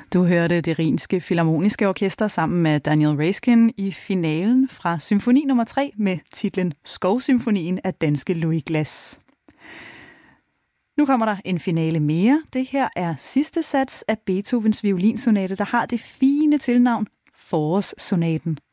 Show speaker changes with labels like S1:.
S1: Du hørte det Rhinske Filharmoniske Orkester sammen med Daniel Raiskin i finalen fra symfoni nummer 3 med titlen Skovsymfonien af danske Louis Glass. Nu kommer der en finale mere. Det her er sidste sats af Beethovens violinsonate, der har det fine tilnavn Forårssonaten.